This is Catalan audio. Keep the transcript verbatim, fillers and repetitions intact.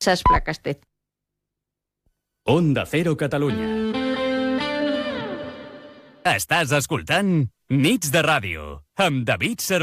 ses plaques té. Onda Cero Catalunya. Estàs escoltant Nits de Ràdio amb David Cervera.